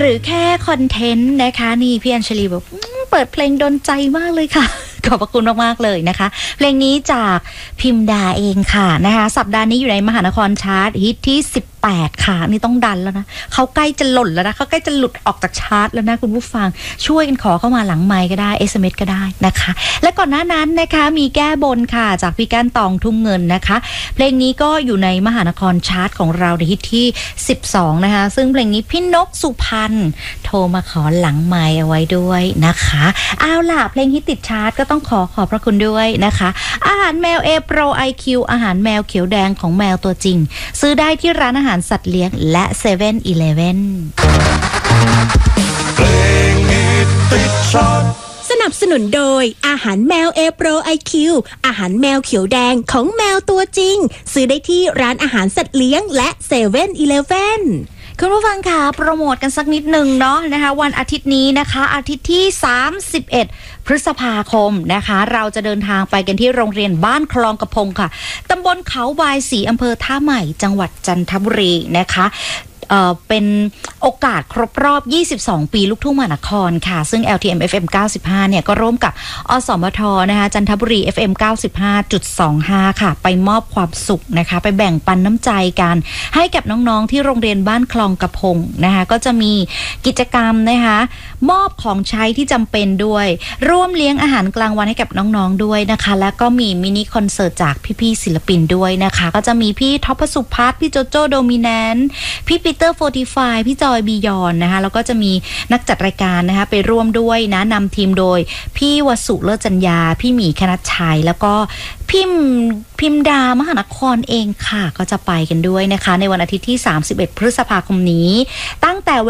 รือแค่คอนเทนต์นะคะนี่พี่อัญชลีบอกเปิดเพลงโดนใจมากเลยค่ะ ขอบพระคุณมากๆเลยนะคะเพลงนี้จากพิมดาเองค่ะนะคะสัปดาห์นี้อยู่ในมหานครชาร์ตฮิตที่18ค่ะนี่ต้องดันแล้วนะเขาใกล้จะหล่นแล้วนะเขาใกล้จะหลุดออกจากชาร์ตแล้วนะคุณผู้ฟังช่วยกันขอเข้ามาหลังไมค์ก็ได้ SMS ก็ได้นะคะและก่อนหน้านั้นนะคะมีแก้บนค่ะจากพี่ก้านตองทุ่งเงินนะคะเพลงนี้ก็อยู่ในมหานครชาร์ตของเราในฮิตที่12นะคะซึ่งเพลงนี้พี่นกสุพรรณโทรมาขอหลังไมค์เอาไว้ด้วยนะคะเอาล่ะเพลงฮิตติดชาร์ตก็ต้องขอบพระคุณด้วยนะคะอาหารแมว A Pro IQ อาหารแมวเขียวแดงของแมวตัวจริงซื้อได้ที่ร้านอาหารสัตว์เลี้ยงและ 7-Eleven สนับสนุนโดยอาหารแมว A Pro IQ อาหารแมวเขียวแดงของแมวตัวจริงซื้อได้ที่ร้านอาหารสัตว์เลี้ยงและ 7-Eleven คุณผู้ฟังค่ะโปรโมทกันสักนิดนึงเนาะนะคะวันอาทิตย์นี้นะคะอาทิตย์ที่31พฤษภาคมนะคะเราจะเดินทางไปกันที่โรงเรียนบ้านคลองกระพงค่ะตำบลเขาวายศรีอำเภอท่าใหม่จังหวัดจันทบุรีนะคะเป็นโอกาสครบรอบ22ปีลูกทุ่งมหานครค่ะซึ่ง LTM FM 95เนี่ยก็ร่วมกับอสมทนะคะจันทบุรี FM 95.25 ค่ะไปมอบความสุขนะคะไปแบ่งปันน้ำใจกันให้กับน้องๆที่โรงเรียนบ้านคลองกระพงนะคะก็จะมีกิจกรรมนะคะมอบของใช้ที่จำเป็นด้วยร่วมเลี้ยงอาหารกลางวันให้กับน้องๆด้วยนะคะแล้วก็มีมินิคอนเสิร์ตจากพี่ๆศิลปินด้วยนะคะก็จะมีพี่ท็อปสุพัฒน์พี่โจโจ้โดมิแนนต์พี่ปีเตอร์45พี่จอยบียอนนะคะแล้วก็จะมีนักจัดรายการนะคะไปร่วมด้วยนะนำทีมโดยพี่วสุเลิศจัญญาพี่หมีคณัชชัยแล้วก็พิมดามหานครเองค่ะก็จะไปกันด้วยนะคะในวันอาทิตย์ที่31พฤษภาคมนี้ตั้งแต่